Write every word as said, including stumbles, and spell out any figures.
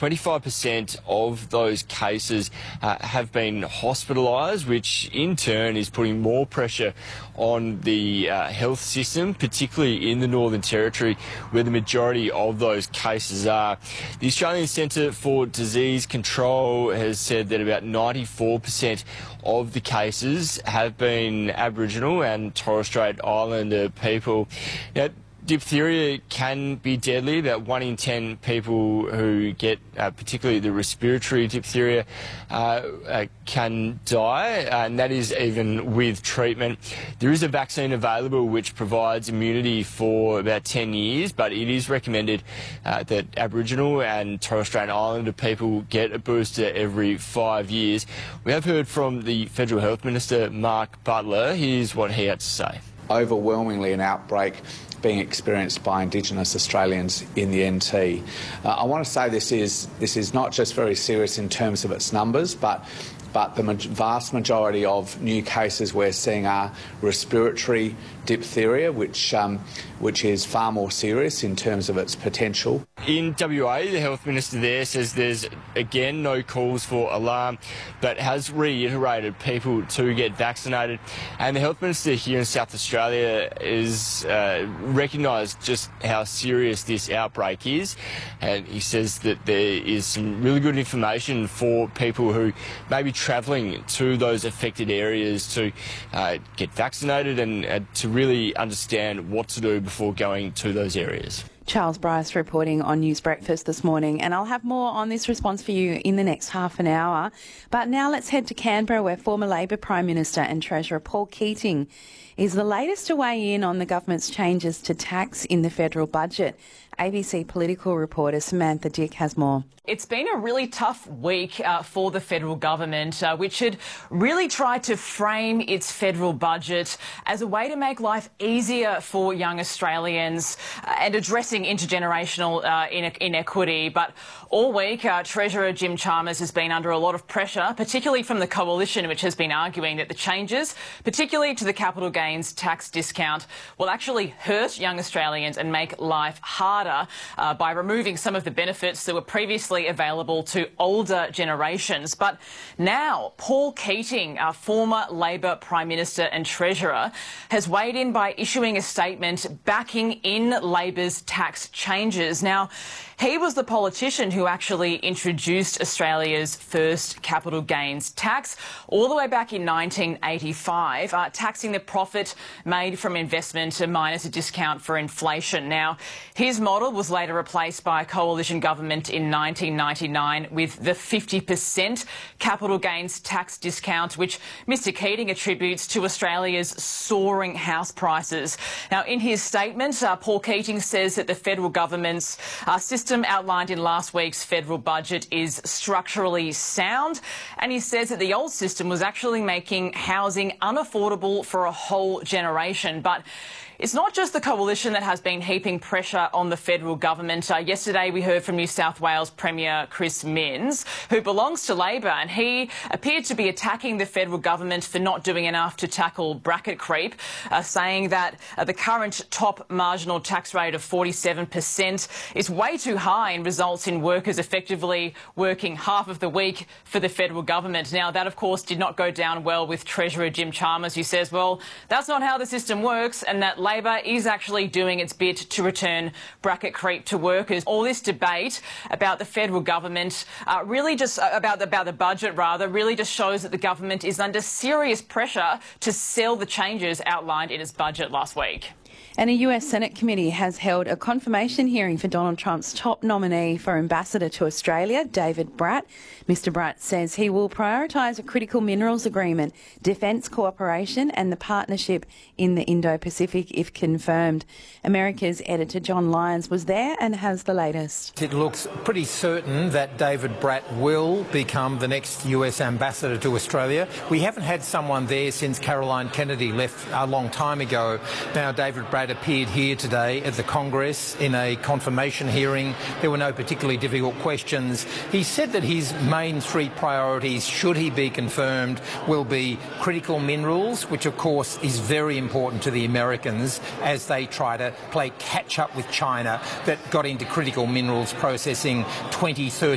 twenty-five percent of those cases uh, have been hospitalised, which in turn is putting more pressure on the uh, health system, particularly in the Northern Territory, where the majority of those cases are. The Australian Centre for Disease Control has said that about ninety-four percent of the cases have been Aboriginal and Torres Strait Islander people. Now, diphtheria can be deadly. About one in ten people who get uh, particularly the respiratory diphtheria uh, uh, can die, and that is even with treatment. There is a vaccine available which provides immunity for about ten years, but it is recommended uh, that Aboriginal and Torres Strait Islander people get a booster every five years. We have heard from the Federal Health Minister, Mark Butler. Here's what he had to say. Overwhelmingly an outbreak being experienced by Indigenous Australians in the N T. Uh, I want to say this is this is not just very serious in terms of its numbers, but but the vast majority of new cases we're seeing are respiratory diphtheria, which um, which is far more serious in terms of its potential. In W A, the Health Minister there says there's, again, no calls for alarm, but has reiterated people to get vaccinated. And the Health Minister here in South Australia is uh, recognised just how serious this outbreak is. And he says that there is some really good information for people who may be travelling to those affected areas to uh, get vaccinated and uh, to really understand what to do before going to those areas. Charles Bryce reporting on News Breakfast this morning, and I'll have more on this response for you in the next half an hour. But now let's head to Canberra, where former Labor Prime Minister and Treasurer Paul Keating is the latest to weigh in on the government's changes to tax in the federal budget. A B C political reporter Samantha Dick has more. It's been a really tough week uh, for the federal government, uh, which had really tried to frame its federal budget as a way to make life easier for young Australians uh, and addressing intergenerational uh, inequity. But all week, uh, Treasurer Jim Chalmers has been under a lot of pressure, particularly from the Coalition, which has been arguing that the changes, particularly to the capital gains tax discount, will actually hurt young Australians and make life harder uh, by removing some of the benefits that were previously available to older generations. But now Paul Keating, our former Labor Prime Minister and Treasurer, has weighed in by issuing a statement backing in Labor's tax changes. Now, he was the politician who actually introduced Australia's first capital gains tax all the way back in nineteen eighty-five, uh, taxing the profit made from investment minus a discount for inflation. Now, his model was later replaced by a coalition government in nineteen ninety-nine with the fifty percent capital gains tax discount, which Mister Keating attributes to Australia's soaring house prices. Now, in his statement, uh, Paul Keating says that the federal government's uh, system outlined in last week's federal budget is structurally sound, and he says that the old system was actually making housing unaffordable for a whole generation. But it's not just the Coalition that has been heaping pressure on the federal government. Uh, yesterday we heard from New South Wales Premier Chris Minns, who belongs to Labor, and he appeared to be attacking the federal government for not doing enough to tackle bracket creep, uh, saying that uh, the current top marginal tax rate of forty-seven percent is way too high and results in workers effectively working half of the week for the federal government. Now, that, of course, did not go down well with Treasurer Jim Chalmers, who says, well, that's not how the system works, and that Labor is actually doing its bit to return bracket creep to workers. All this debate about the federal government, uh, really just uh, about, the, about the budget, rather, really just shows that the government is under serious pressure to sell the changes outlined in its budget last week. And a U S Senate committee has held a confirmation hearing for Donald Trump's top nominee for ambassador to Australia, David Bratt. Mister Bratt says he will prioritise a critical minerals agreement, defence cooperation and the partnership in the Indo-Pacific if confirmed. America's editor John Lyons was there and has the latest. It looks pretty certain that David Bratt will become the next U S ambassador to Australia. We haven't had someone there since Caroline Kennedy left a long time ago. Now, David Bratt appeared here today at the Congress in a confirmation hearing. There were no particularly difficult questions. He said that his main three priorities, should he be confirmed, will be critical minerals, which of course is very important to the Americans as they try to play catch up with China that got into critical minerals processing twenty, thirty